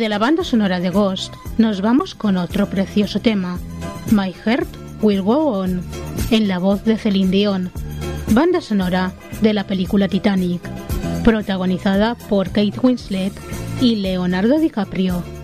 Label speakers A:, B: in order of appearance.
A: de la banda sonora de Ghost nos vamos con otro precioso tema, My Heart Will Go On, en la voz de Celine Dion, banda sonora de la película Titanic, protagonizada por Kate Winslet y Leonardo DiCaprio.